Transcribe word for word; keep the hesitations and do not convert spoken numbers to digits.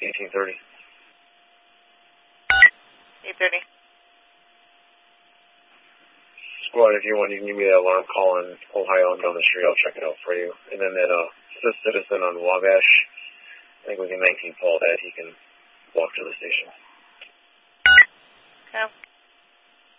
eighteen thirty. eight thirty. Squad, if you want, you can give me that alarm call in Ohio and down the street. I'll check it out for you. And then that uh, citizen on Wabash, I think we can nineteen Paul that. He can walk to the station. Okay.